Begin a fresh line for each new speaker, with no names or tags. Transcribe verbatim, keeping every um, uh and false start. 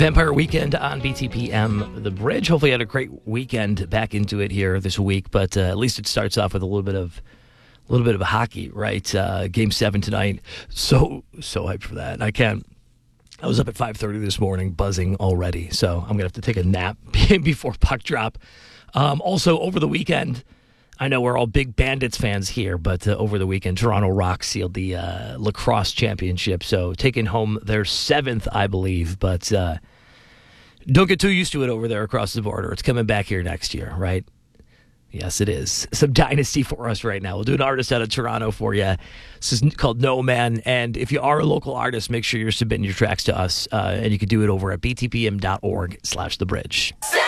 Vampire Weekend on B T P M The Bridge. Hopefully you had a great weekend back into it here this week, but uh, at least it starts off with a little bit of a little bit of hockey, right? Uh, game seven tonight. So, so hyped for that. And I can't. I was up at five thirty this morning, buzzing already, so I'm going to have to take a nap before puck drop. Um, also, over the weekend, I know we're all big Bandits fans here, but uh, over the weekend, Toronto Rock sealed the uh, lacrosse championship, so taking home their seventh, I believe, but uh, don't get too used to it over there across the border. It's coming back here next year, right? Yes, it is. Some dynasty for us right now. We'll do an artist out of Toronto for you. This is called No Man, and if you are a local artist, make sure you're submitting your tracks to us, uh, and you can do it over at b t p m dot org slash the bridge.